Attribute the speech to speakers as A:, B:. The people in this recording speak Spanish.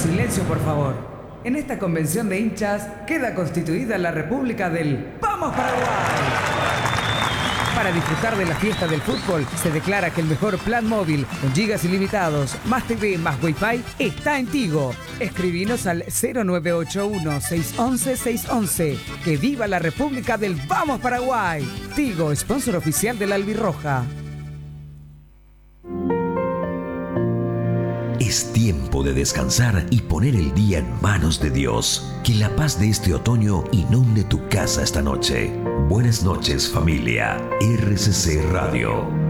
A: Silencio, por favor. En esta convención de hinchas queda constituida la República del ¡Vamos Paraguay! Para disfrutar de la fiesta del fútbol, se declara que el mejor plan móvil con gigas ilimitados, más TV, más Wi-Fi, está en Tigo. Escribinos al 0981-611-611. ¡Que viva la República del Vamos Paraguay! Tigo, sponsor oficial de la Albirroja.
B: Es tiempo de descansar y poner el día en manos de Dios. Que la paz de este otoño inunde tu casa esta noche. Buenas noches, familia. RCC Radio.